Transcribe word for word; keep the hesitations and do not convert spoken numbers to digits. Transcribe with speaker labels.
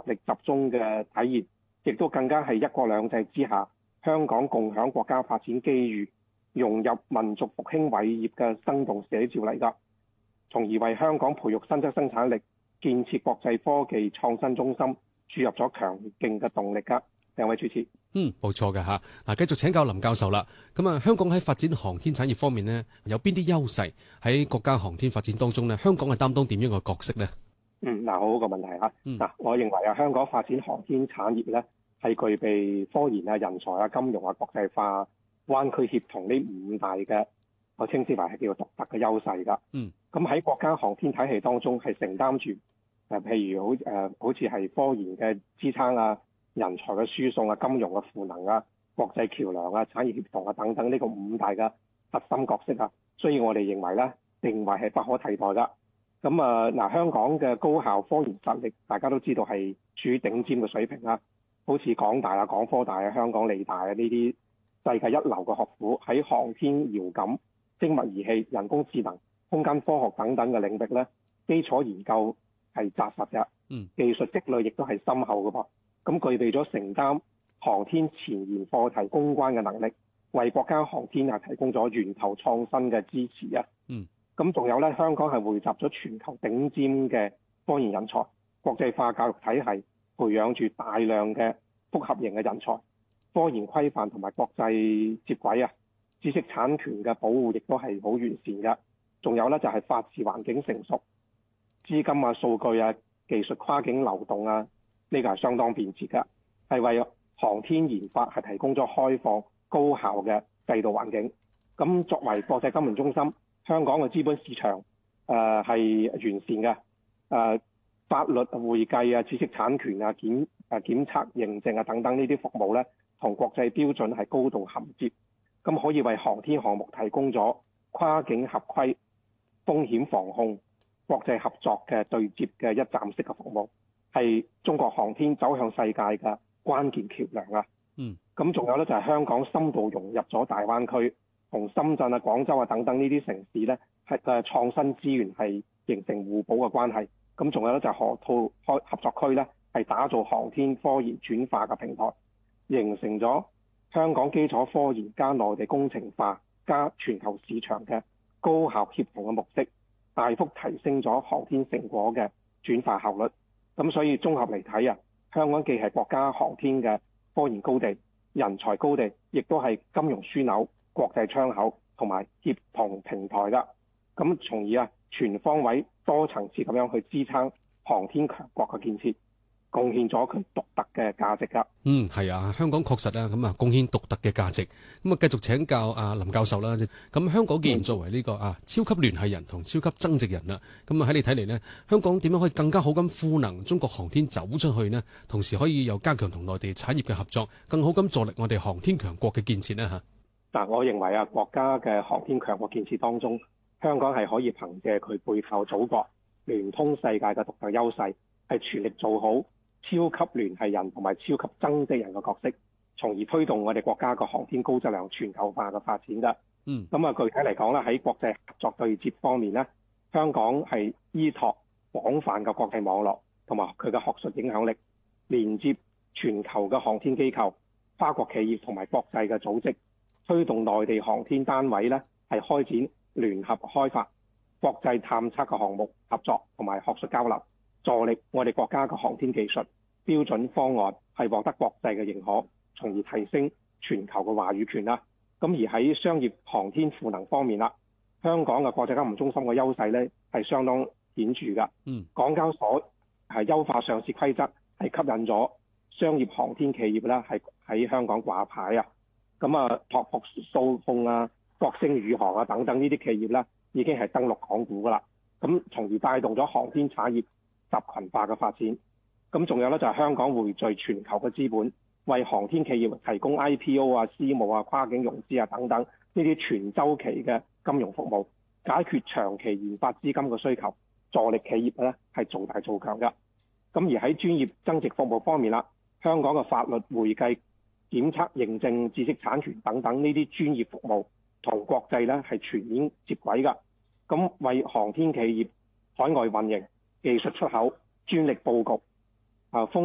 Speaker 1: 力集中嘅體現，亦都更加係一國兩制之下香港共享國家發展機遇、融入民族復興偉業嘅生動寫照嚟㗎，從而為香港培育新質生產力、建設國際科技創新中心注入咗強勁嘅動力㗎。兩位主持，
Speaker 2: 嗯，冇錯嘅嚇。嗱，繼續請教林教授啦。咁啊，香港喺發展航天產業方面呢，有邊啲優勢喺國家航天發展當中呢？香港係擔當點樣嘅角色呢？
Speaker 1: 嗯，嗱，好好個問題嚇。嗱、
Speaker 3: 嗯，
Speaker 1: 我認為啊，香港發展航天產業咧係具備科研啊、人才啊、金融啊、國際化、灣區協同呢五大嘅，我稱之為係叫做獨特嘅優勢㗎。
Speaker 3: 嗯，
Speaker 1: 咁喺國家航天體系當中係承擔住誒，譬如好誒、呃，好似係科研嘅支撐啊、人才嘅輸送啊、金融嘅賦能啊、國際橋梁啊、產業協同啊等等呢個五大嘅核心角色啊，所以我哋認為咧定位係不可替代㗎。咁啊嗱，香港嘅高校科研實力大家都知道係處於頂尖嘅水平啦，好似港大啊、港科大啊、香港理大啊呢啲世界一流嘅學府喺航天遙感、精密儀器、人工智能、空間科學等等嘅領域咧，基礎研究係紮實嘅，
Speaker 3: 嗯，
Speaker 1: 技術積累亦都係深厚嘅噃。咁具備咗承擔航天前沿課題攻關嘅能力，為國家航天係提供咗源頭創新嘅支持啊。
Speaker 3: 嗯，咁
Speaker 1: 仲有咧，香港係匯集咗全球頂尖嘅科研人才，國際化教育體系培養住大量嘅複合型嘅人才，科研規範同埋國際接軌啊，知識產權嘅保護亦都係好完善嘅。仲有咧就係法治環境成熟，資金啊、數據啊、技術跨境流動啊，呢個係相當便捷嘅，係為航天研發係提供咗開放高效嘅制度環境。咁作為國際金融中心，香港嘅資本市場誒係、呃、完善嘅，誒、呃、法律、會計啊、知識產權啊、檢誒檢測認證啊等等呢啲服務咧，同國際標準係高度銜接，咁可以為航天項目提供咗跨境合規、風險防控、國際合作嘅對接嘅一站式嘅服務，係中國航天走向世界嘅關鍵橋梁啊！
Speaker 3: 嗯，
Speaker 1: 咁仲有咧就係香港深度融入咗大灣區，同深圳啊、廣州啊等等呢啲城市咧係嘅創新資源係形成互補嘅關係。咁仲有咧就係河套開合作區咧係打造航天科研轉化嘅平台，形成咗香港基礎科研加內地工程化加全球市場嘅高效協同嘅模式，大幅提升咗航天成果嘅轉化效率。咁所以綜合嚟睇啊，香港既係國家航天嘅科研高地、人才高地，亦都係金融樞紐、國際窗口同埋協同平台㗎。咁從而啊，全方位多層次咁樣去支撐航天強國嘅建設，貢獻咗佢獨特嘅價值㗎。
Speaker 3: 嗯，係啊，香港確實啊，咁啊貢獻獨特嘅價值。咁啊，繼續請教阿林教授啦。咁香港既然作為呢個啊超級聯繫人同超級增值人啦，咁啊喺你睇嚟呢，香港點樣可以更加好咁賦能中國航天走出去呢？同時可以又加強同內地產業嘅合作，更好咁助力我哋航天強國嘅建設呢？嚇，
Speaker 1: 嗱，我認為啊，國家嘅航天強國建設當中，香港係可以憑藉佢背靠祖國、聯通世界嘅獨特優勢，係全力做好超級聯繫人同埋超級增值人嘅角色，從而推動我哋國家嘅航天高質量全球化嘅發展㗎。
Speaker 3: 嗯，
Speaker 1: 咁啊，具體嚟講咧，喺國際合作對接方面咧，香港係依託廣泛嘅國際網絡同埋佢嘅學術影響力，連接全球嘅航天機構、跨國企業同埋國際嘅組織，推動內地航天單位咧係開展聯合開發、國際探測嘅項目合作同埋學術交流，助力我哋國家嘅航天技術標準方案係獲得國際嘅認可，從而提升全球嘅話語權啦。咁而喺商業航天賦能方面啦，香港嘅國際金融中心嘅優勢咧係相當顯著㗎。嗯，港交所係優化上市規則，係吸引咗商業航天企業啦係喺香港掛牌啊。咁啊，拓撲數控啊、國星宇航啊等等呢啲企業咧已經係登陸港股㗎啦。咁從而帶動咗航天產業集群化嘅發展。咁仲有咧就係香港匯聚全球嘅資本，為航天企業提供 I P O 啊、私募啊、跨境融資啊等等呢啲全周期嘅金融服務，解決長期研發資金嘅需求，助力企業咧係做大做強㗎。咁而喺專業增值服務方面啦，香港嘅法律、會計、檢測、認證、知識產權等等呢啲專業服務同國際咧係全面接軌㗎。咁為航天企業海外運營、技術出口、專利佈局啊、風